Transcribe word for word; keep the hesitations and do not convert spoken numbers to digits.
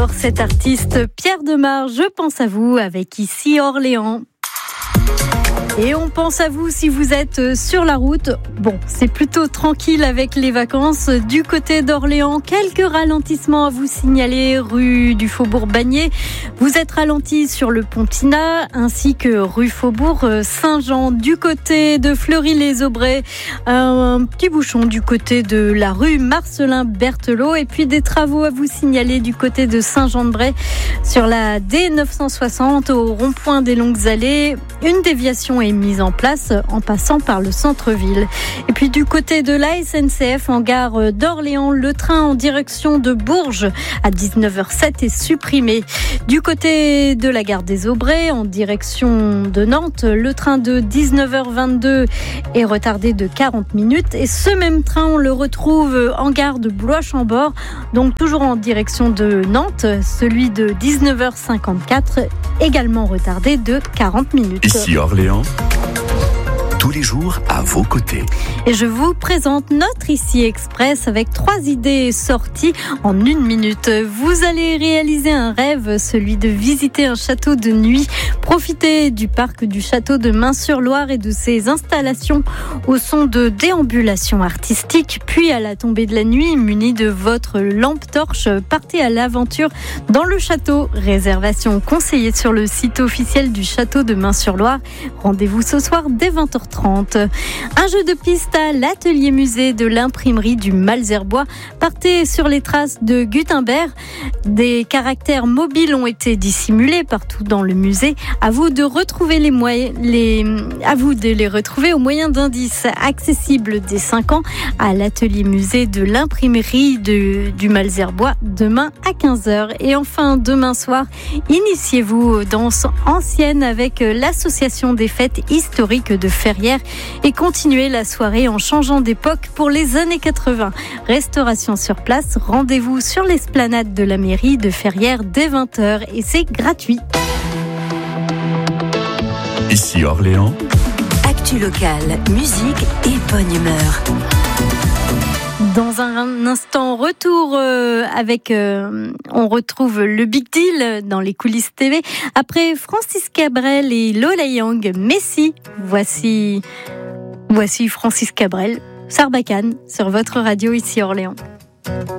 j'adore cet artiste Pierre Demar. Je pense à vous avec Ici Orléans. Et on pense à vous si vous êtes sur la route. Bon, c'est plutôt tranquille avec les vacances. Du côté d'Orléans, quelques ralentissements à vous signaler. Rue du Faubourg-Bagné, vous êtes ralenti sur le pont Pinat, ainsi que rue Faubourg-Saint-Jean. Du côté de Fleury-les-Aubrais, un petit bouchon du côté de la rue Marcelin-Berthelot. Et puis des travaux à vous signaler du côté de Saint-Jean-de-Bray sur la D neuf cent soixante au rond-point des Longues Allées. Une déviation est mise en place en passant par le centre-ville. Et puis du côté de la S N C F en gare d'Orléans, le train en direction de Bourges à dix-neuf heures zéro sept est supprimé. Du côté de la gare des Aubrais en direction de Nantes, le train de dix-neuf heures vingt-deux est retardé de quarante minutes et ce même train on le retrouve en gare de Blois-Chambord, donc toujours en direction de Nantes, celui de dix-neuf heures cinquante-quatre également retardé de quarante minutes. Ici Orléans, tous les jours à vos côtés. Et je vous présente notre Ici Express avec trois idées sorties en une minute. Vous allez réaliser un rêve, celui de visiter un château de nuit. Profitez du parc du château de Main-sur-Loire et de ses installations au son de déambulations artistiques. Puis à la tombée de la nuit, muni de votre lampe torche, partez à l'aventure dans le château. Réservation conseillée sur le site officiel du château de Main-sur-Loire. Rendez-vous ce soir dès vingt heures trente. Un jeu de piste à l'atelier musée de l'imprimerie du Malzerbois. Partez sur les traces de Gutenberg. Des caractères mobiles ont été dissimulés partout dans le musée. À vous de retrouver les moyens, les, à vous de les retrouver au moyen d'indices accessibles dès cinq ans à l'atelier musée de l'imprimerie de, du Malzerbois demain à quinze heures. Et enfin, demain soir, initiez-vous aux danses anciennes avec l'association des fêtes historiques de Ferrières et continuez la soirée en changeant d'époque pour les années quatre-vingts. Restauration sur place, rendez-vous sur l'esplanade de la mairie de Ferrières dès vingt heures et c'est gratuit. Ici Orléans, actu locale, musique et bonne humeur. Dans un instant, retour euh, avec, euh, on retrouve le Big Deal dans les coulisses T V. Après Francis Cabrel et Lola Young, Messi, voici, voici Francis Cabrel, Sarbacane sur votre radio Ici Orléans.